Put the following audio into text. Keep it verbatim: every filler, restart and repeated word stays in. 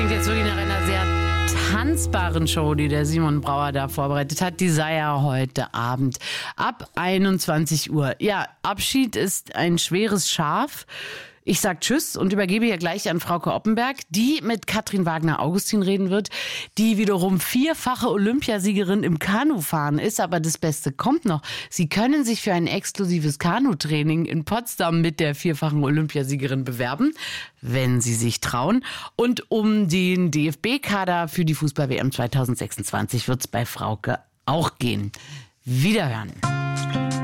Klingt jetzt wirklich nach einer sehr tanzbaren Show, die der Simon Brauer da vorbereitet hat. Die sei ja heute Abend ab einundzwanzig Uhr. Ja, Abschied ist ein schweres Schaf. Ich sag Tschüss und übergebe hier gleich an Frauke Oppenberg, die mit Katrin Wagner-Augustin reden wird, die wiederum vierfache Olympiasiegerin im Kanufahren ist. Aber das Beste kommt noch. Sie können sich für ein exklusives Kanutraining in Potsdam mit der vierfachen Olympiasiegerin bewerben, wenn Sie sich trauen. Und um den D F B-Kader für die Fußball-W M zwanzig sechsundzwanzig wird es bei Frauke auch gehen. Wiederhören.